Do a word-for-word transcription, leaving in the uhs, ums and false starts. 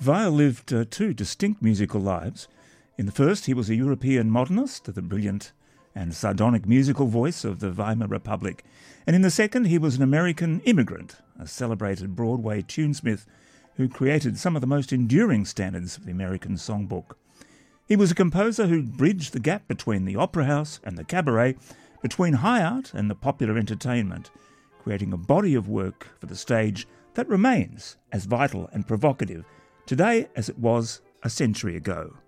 Weill lived uh, two distinct musical lives. In the first, he was a European modernist, the brilliant and sardonic musical voice of the Weimar Republic. And in the second, he was an American immigrant, a celebrated Broadway tunesmith who created some of the most enduring standards of the American songbook. He was a composer who bridged the gap between the opera house and the cabaret, between high art and the popular entertainment, creating a body of work for the stage that remains as vital and provocative today as it was a century ago.